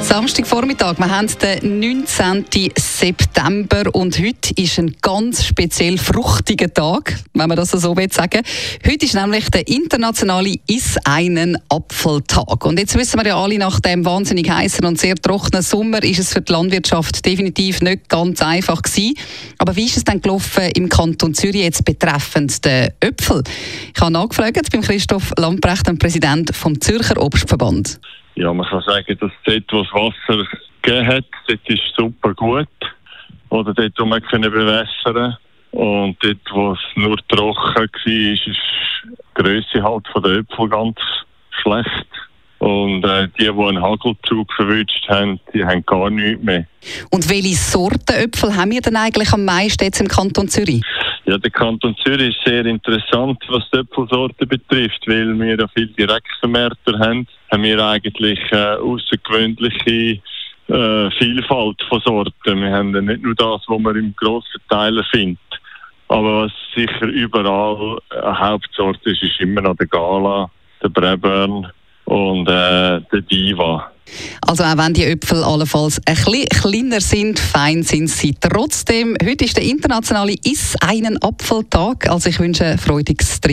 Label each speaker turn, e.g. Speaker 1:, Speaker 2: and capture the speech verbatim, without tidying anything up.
Speaker 1: Samstagvormittag, wir haben den neunzehnten September und heute ist ein ganz speziell fruchtiger Tag, wenn man das so sagen will. Heute ist nämlich der internationale Iss einen Apfeltag. Und jetzt wissen wir ja alle, nach dem wahnsinnig heißen und sehr trockenen Sommer ist es für die Landwirtschaft definitiv nicht ganz einfach gewesen. Aber wie ist es denn gelaufen im Kanton Zürich jetzt betreffend den Äpfel? Ich habe nachgefragt beim Christoph Lamprecht, dem Präsident vom Zürcher Obstverband.
Speaker 2: Ja, man kann sagen, dass dort, wo es Wasser gegeben hat, dort ist es super gut. Oder dort, wo man können bewässern. Und dort, wo es nur trocken war, ist die Grösse halt von den Äpfeln ganz schlecht. Und äh, die, die einen Hagelzug verwünscht haben, die haben gar nichts mehr.
Speaker 1: Und welche Sorten Äpfel haben wir denn eigentlich am meisten jetzt im Kanton Zürich?
Speaker 2: Ja, der Kanton Zürich ist sehr interessant, was die Äpfelsorten betrifft, weil wir ja viele Direktvermärkter haben, haben wir eigentlich äh, außergewöhnliche äh, Vielfalt von Sorten. Wir haben ja nicht nur das, was man im grossen Teil findet. Aber was sicher überall eine Hauptsorte ist, ist immer noch der Gala, der Braeburn und äh, der Diva.
Speaker 1: Also auch wenn die Äpfel allenfalls ein bisschen kleiner sind, fein sind sie trotzdem. Heute ist der internationale Iss einen Apfeltag. Also ich wünsche freudiges